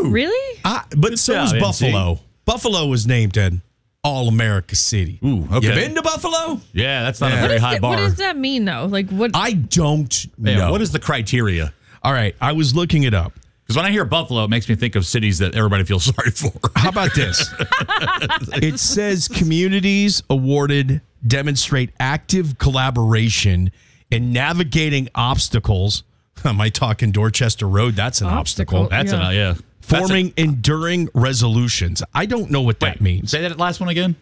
too. Really? But so was job, Buffalo. Buffalo was named an All-America city. Ooh, okay. You been to Buffalo? Yeah, that's not a very high bar. What does that mean, though? Like, what? I don't know. What is the criteria? All right, I was looking it up. Because when I hear Buffalo, it makes me think of cities that everybody feels sorry for. How about this? It says communities awarded demonstrate active collaboration in navigating obstacles. Am I talking Dorchester Road? That's an obstacle. That's yeah. Forming enduring resolutions. I don't know what that means. Say that last one again.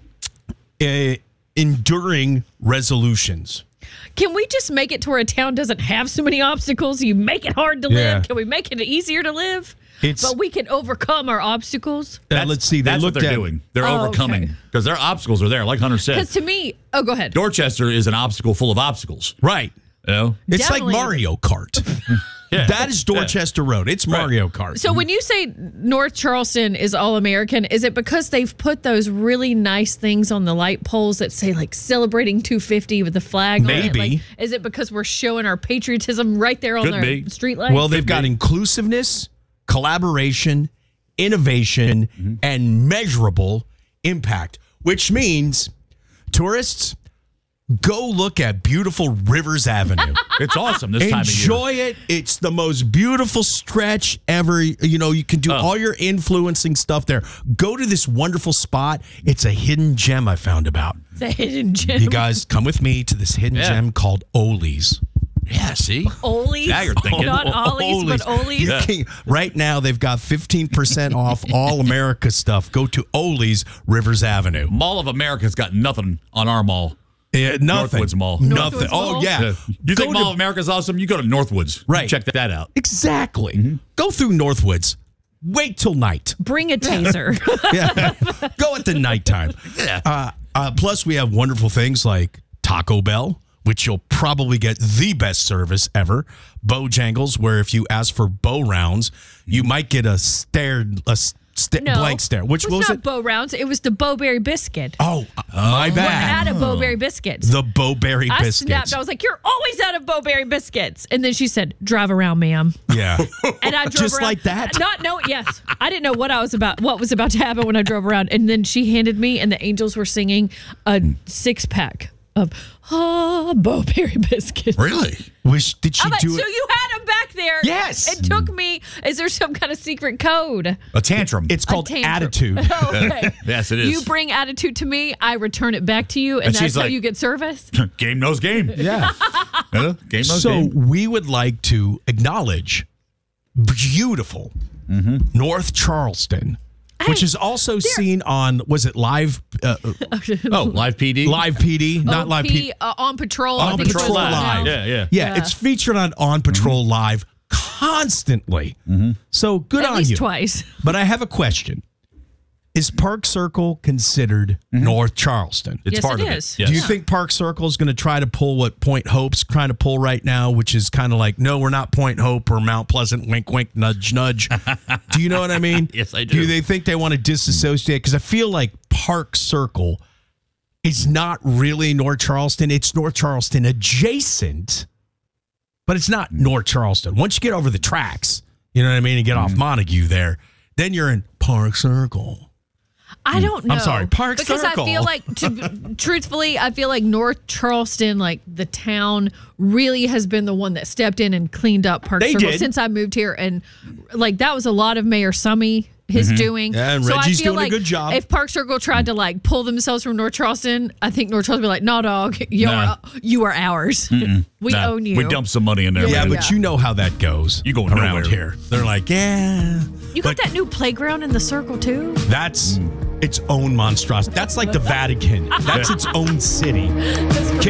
Enduring resolutions. Can we just make it to where a town doesn't have so many obstacles? You make it hard to live. Can we make it easier to live? But we can overcome our obstacles. Let's see. That's what they're doing. They're overcoming because their obstacles are there, like Hunter said. Because to me, go ahead. Dorchester is an obstacle full of obstacles. Right. You know? It's like Mario Kart. Yeah. That is Dorchester Road. It's Mario Kart. So when you say North Charleston is all-American, is it because they've put those really nice things on the light poles that say, like, celebrating 250 with the flag on it? Maybe. Like, is it because we're showing our patriotism right there on their street lights? Well, they've got inclusiveness, collaboration, innovation, and measurable impact, which means tourists, go look at beautiful Rivers Avenue. It's awesome this time of year. Enjoy it. It's the most beautiful stretch ever. You know, you can do all your influencing stuff there. Go to this wonderful spot. It's a hidden gem I found about. It's a hidden gem. You guys come with me to this hidden gem called Ole's. Yeah, see? Ole's? Now you're thinking. Not Ollie's, but Ole's. Right now, they've got 15% off all America stuff. Go to Ole's Rivers Avenue. Mall of America's got nothing on our mall. Nothing. Northwoods Mall. Nothing. Oh, yeah. You think Mall of America's awesome? You go to Northwoods. Right. Check that out. Exactly. Go through Northwoods. Wait till night. Bring a taser. Go at the nighttime. Plus, we have wonderful things like Taco Bell, which you'll probably get the best service ever. Bojangles, where if you ask for bow rounds, you might get a blank stare. Which was not it? Bow Rounds. It was the Bowberry biscuit. Oh, my bad. We're out of Bowberry biscuits. The Bowberry I biscuits. snapped. I was like, "You're always out of Bowberry biscuits." And then she said, "Drive around, ma'am." Yeah. And I drove just around, like that. Yes. I didn't know what was about to happen when I drove around. And then she handed me, and the angels were singing a 6-pack of Bowberry biscuits. Really? Did she do it? So you had them back there. Yes. It took me. Is there some kind of secret code? A tantrum. It's called attitude. Oh, okay. Yes, it is. You bring attitude to me, I return it back to you, and that's how you get service? Game knows game. Yeah. Game knows So game. we would like to acknowledge beautiful North Charleston, which is also seen on, was it Live? Live PD? Live PD, not Live PD. On Patrol. On Patrol Live. Yeah. It's featured on Patrol Live constantly. So good At on least you. twice. But I have a question. Is Park Circle considered North Charleston? It's Yes, part it of is. it. Yes. Do you think Park Circle is going to try to pull what Point Hope's trying to pull right now, which is kind of like, no, we're not Point Hope or Mount Pleasant, wink, wink, nudge, nudge. Do you know what I mean? Yes, I do. Do they think they want to disassociate? Because I feel like Park Circle is not really North Charleston. It's North Charleston adjacent, but it's not North Charleston. Once you get over the tracks, you know what I mean, and get off Montague there, then you're in Park Circle. I don't know. I'm sorry, Park because Circle. I feel like, truthfully, I feel like North Charleston, like the town, really has been the one that stepped in and cleaned up Park Circle since I moved here, and like that was a lot of Mayor Summy. His doing. Yeah, and so Reggie's I feel doing like a good job. If Park Circle tried to like pull themselves from North Charleston, I think North Charleston would be like, "No, dog, you are ours. We own you." We dumped some money in there. Yeah, man. but you know how that goes. You go around nowhere. here. They're like, yeah. You got that new playground in the Circle too. That's its own monstrosity. That's like the Vatican. That's its own city.